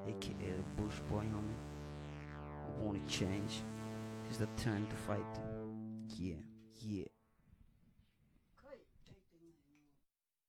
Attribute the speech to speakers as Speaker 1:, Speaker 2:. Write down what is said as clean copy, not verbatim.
Speaker 1: aka the Bush Boy, homie. Wanna change? It's the time to fight. Yeah, yeah.